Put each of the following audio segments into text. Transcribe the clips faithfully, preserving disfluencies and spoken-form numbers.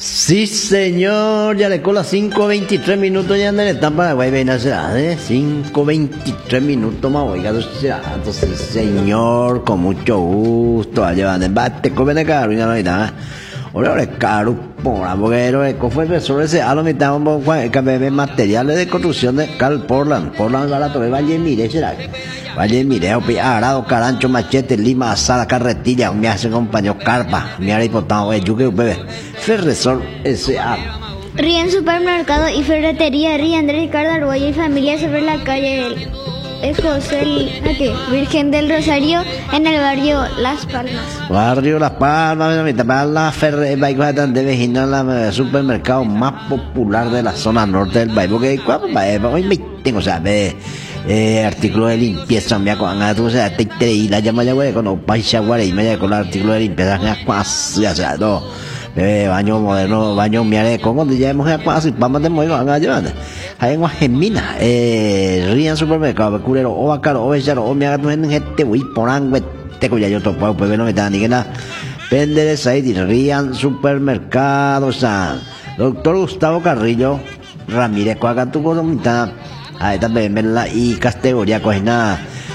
Sí, señor, ya le cola cinco veintitrés minutos ya en el están Paraguay, ven a ser, ¿eh? cinco veintitrés minutos más, oiga, entonces, señor, con mucho gusto, allá van, embate, comen de caro, ya no hay nada. Ahora, ahora es caro, porque el profesor ese, a lo mitad, cambiar materiales de construcción de Carl Portland, Portland barato, Valle Mire, será. Valle Mire, arado, carancho, machete, lima, asada, carretilla, me hace compañero carpa, me haré hipotado, güey, yo que bebé. Ferresol S A. Ríen Supermercado y Ferretería Ríen de Ricardo Arguello y familia sobre la calle de José ¿qué? Virgen del Rosario en el barrio Las Palmas. Barrio Las Palmas, mi tapa la ferre, de vecino la supermercado más popular de la zona norte del país, porque hoy me tengo, ¿sabes? Eh, artículos de limpieza, me acuerdo, o sea, te y la llama ya güey, con un paisa güey, y me con el artículo de limpieza, ya sea, no. Eh, baño moderno, baño miare con cuando ya hemos pasado vamos de muy van a llevar hay en gemina eh rían supermercado curero o bacaro o becharo o miaga en gente uy poran te coya yo topo pues no me dan ni nada vender ahí rían supermercado o sea doctor Gustavo Carrillo Ramírez cuaca tu mitad ahí también verla y categoría cogina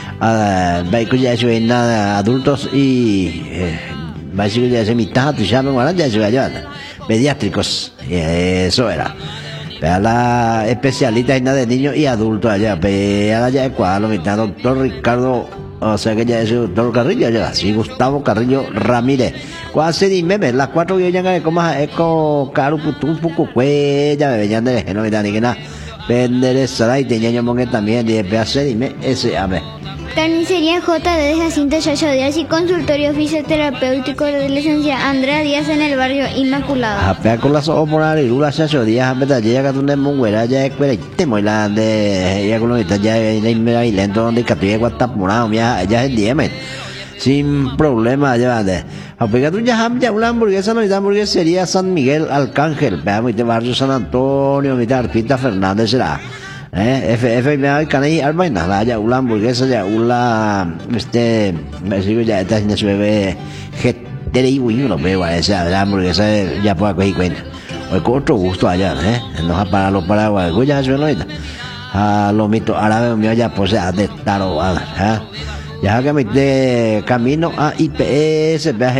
a vehículos ya eso en adultos y eh, básicamente ya se mitad tu llama bueno ya se vaya pediátricos eso era pero la especialista en de niños y adultos allá pero allá de cuadro mitad doctor Ricardo o sea que ya es doctor Carrillo ya sí Gustavo Carrillo Ramírez cuál se dime las cuatro que ya como eco caro putu un poco cuella me venían de no me dan ni nada vender esa y tenía yo monje también de pedazo dime ese a ver. Carnicería J D de Jacinto Chacho Díaz y consultorio fisioterapéutico de licencia Andrea Díaz en el barrio Inmaculado. A pea con las ojos por ahí, Lula Chacho Díaz, a verdad, ya que tú no es muy buena, ya es que te muy la de, ya con lo que está, ya es muy lento, donde Catuye Guatapurado, ya es diez, sin problema, ya de. A pega tú ya, ya una hamburguesa, no, esta hamburguesería San Miguel Arcángel, veamos, de barrio San Antonio, mi Arpita Fernández será. Eh, F F me hay canay alba nada ya una hamburguesa ya una este me sigo ya está en su bebé gente y uno lo veo a esa la hamburguesa ya puedo coger cuenta hoy con otro gusto allá eh no es para los paraguayos ya se lo está a los mitos árabes mío ya pues de estar o ya que me de camino a I P S